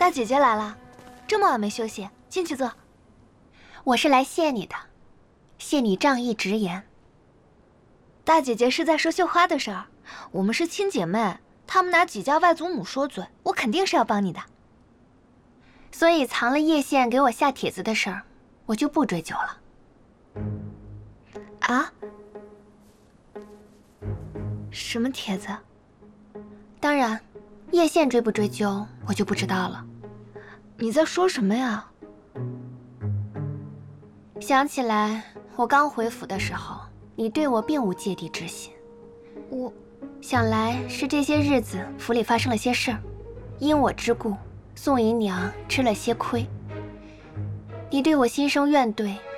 大姐姐来了，这么晚没休息，进去坐。 我是来谢你的，谢你仗义直言。 大姐姐是在说绣花的事儿，我们是亲姐妹，他们拿几家外祖母说嘴，我肯定是要帮你的。 所以藏了叶县给我下帖子的事儿，我就不追究了。 啊？什么帖子？ 当然，叶县追不追究，我就不知道了。 你在说什么呀？ 想起来，我刚回府的时候，你对我并无芥蒂之心。 我想来是这些日子府里发生了些事儿，因我之故，宋姨娘吃了些亏。你对我心生怨怼，